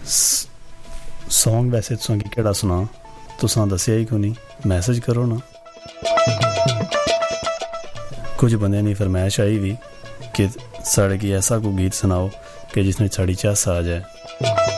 Song वैसे तुसां गी केह्ड़ा सुना, तुसां दस्सेआ ही क्यों नहीं? मैसेज करो ना। कुछ बंदे दी फरमाइश आई भी कि साढ़े गी ऐसा कोई गीत सुनाओ कि जिसमें साड़ी चस आ जाए।